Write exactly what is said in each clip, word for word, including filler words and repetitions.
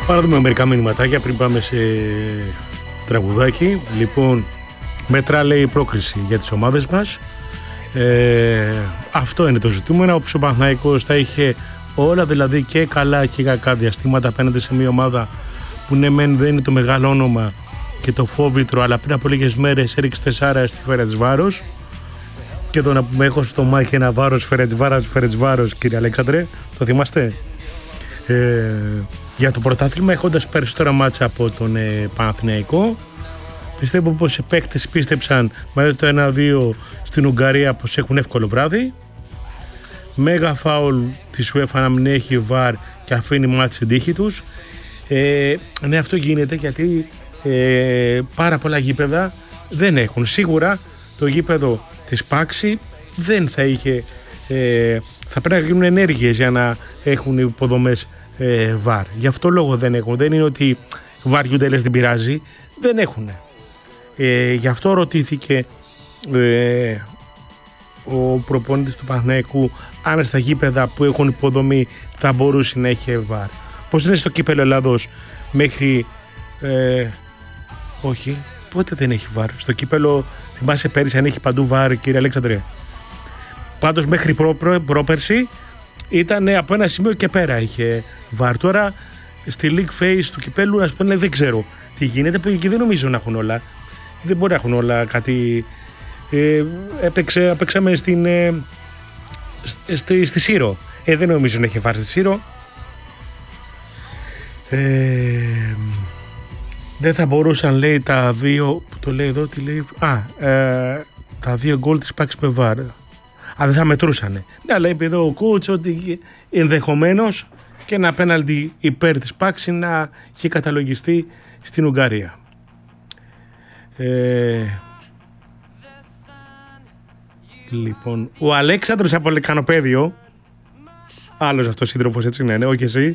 Πάμε να δούμε μερικά μηνυματάκια πριν πάμε σε τραγουδάκι. Λοιπόν, μέτρα λέει η πρόκριση για τις ομάδες μας. Ε, αυτό είναι το ζητούμενο. Όπως ο Παναθηναϊκός θα είχε όλα, δηλαδή και καλά και κακά διαστήματα απέναντι σε μια ομάδα που ναι μεν δεν είναι το μεγάλο όνομα και το φόβητρο, αλλά πριν από λίγες μέρες έριξε τεσσάρα στη Φερετσβάρος. Και το να πούμε έχω στο μάχη ένα βάρος Φερετσβάρος, Φερετσβάρος, κύριε Αλέξανδρε, το θυμάστε? Ε, για το πρωτάθλημα, έχοντας περισσότερα μάτσα από τον ε, Παναθηναϊκό, πιστεύω πως οι παίκτες πίστεψαν με το ένα δύο στην Ουγγαρία πως έχουν εύκολο βράδυ. Μέγα φάουλ της UEFA να μην έχει βαρ και αφήνει μάτς στην τύχη τους. Ε, ναι, αυτό γίνεται γιατί ε, πάρα πολλά γήπεδα δεν έχουν. Σίγουρα το γήπεδο της Πάξη δεν θα είχε, ε, θα πρέπει να γίνουν ενέργειες για να έχουν υποδομές ε, βαρ. Γι' αυτό λόγο δεν έχουν. Δεν είναι ότι βαριούνται, λες δεν πειράζει. Δεν έχουν. Ε, γι' αυτό ρωτήθηκε ε, ο προπονητής του Παναθηναϊκού αν στα γήπεδα που έχουν υποδομή θα μπορούσε να έχει βαρ. Πώς είναι στο κύπελλο Ελλάδος μέχρι ε, όχι, πότε δεν έχει βαρ? Στο κύπελλο θυμάσαι πέρυσι αν έχει παντού βαρ, κύριε Αλέξανδρε? Πάντως μέχρι προ, προ, πρόπερση ήταν από ένα σημείο και πέρα είχε βαρ. Τώρα στη league phase του κυπέλλου ας πούμε δεν ξέρω τι γίνεται, που εκεί δεν νομίζω να έχουν όλα. Δεν μπορεί να έχουν όλα κάτι. Ε, έπαιξε, έπαιξαμε στην, ε, στη, στη Σύρο. Ε, δεν νομίζω να έχει βαρ στη Σύρο. Ε, δεν θα μπορούσαν, λέει, τα δύο που το λέει εδώ, τι λέει, α, ε, τα δύο γκολ της Πάκης με βαρ. Α, δεν θα μετρούσανε. Ναι, αλλά είπε εδώ ο coach ότι ενδεχομένως και ένα πέναλτι υπέρ της Πάκης να έχει καταλογιστεί στην Ουγγαρία. Ε, λοιπόν, ο Αλέξανδρος από Λεκανοπαίδιο, άλλος αυτός σύντροφος, έτσι ναι, ναι, όχι εσύ,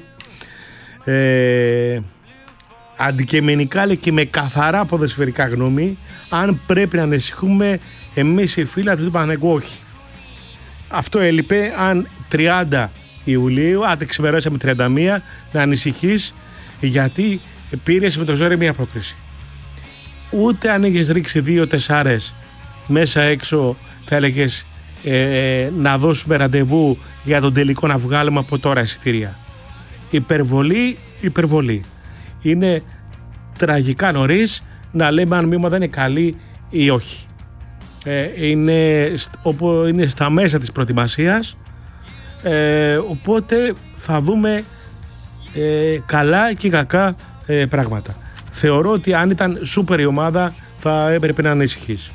ε, αντικειμενικά λέει και με καθαρά ποδοσφαιρικά γνώμη, αν πρέπει να ανησυχούμε εμείς οι φίλοι του Παναθηναϊκού, όχι. Αυτό έλειπε, αν τριάντα Ιουλίου, αν δεν ξεπεράσαμε τριάντα μία, να ανησυχείς, γιατί πήρες με το ζόρι μια πρόκριση. Ούτε αν έχεις ρίξει δύο τεσσάρες μέσα έξω θα έλεγες ε, να δώσουμε ραντεβού για τον τελικό να βγάλουμε από τώρα εισιτήρια. Υπερβολή, υπερβολή. Είναι τραγικά νωρίς να λέμε αν μια ομάδα είναι καλή ή όχι. Ε, είναι, όπου είναι στα μέσα της προετοιμασίας, ε, οπότε θα δούμε ε, καλά και κακά ε, πράγματα. Θεωρώ ότι αν ήταν σούπερ η ομάδα θα έπρεπε να ανησυχείς.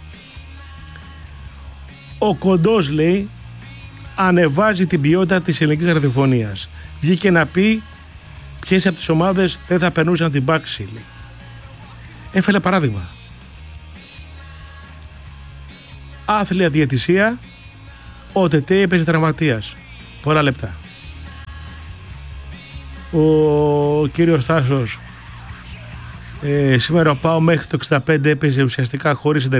Ο Κοντός, λέει, ανεβάζει την ποιότητα της ελληνικής ραδιοφωνίας. Βγήκε να πει ποιες από τις ομάδες δεν θα περνούσαν την Πάξη, λέει. Έφερε παράδειγμα. Άθλια διαιτησία, ο Τετέ έπαιζε τραυματίας. Πολλά λεπτά. Ο κύριος Τάσος, ε, σήμερα ο ΠΑΟ μέχρι το εξήντα πέντε έπαιζε ουσιαστικά χωρίς